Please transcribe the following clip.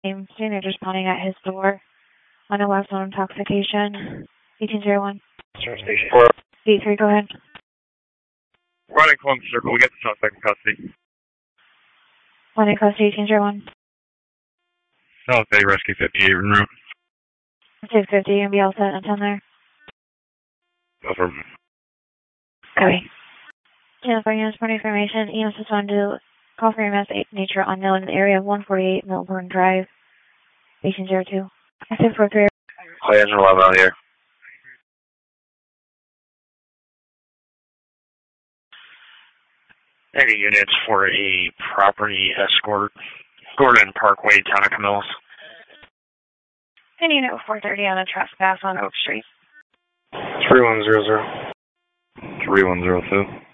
They're just pounding at his door on a last known intoxication. 1801. Station 83, go ahead. Running Columbus Circle, we get the suspect in custody. Running custody, 1801. South Bay Rescue 58 en route. 650, you'll be all set until there. Over. Copy. 10 units for information. EMS is on to call for EMS nature unknown in the area of 148 Melbourne Drive, 1802. 643. Hi, Engine 11 out here. Any units for a property escort, Gordon Parkway, Town of Camillus. Any unit 430 on a trespass on Oak Street. 3100. 3102.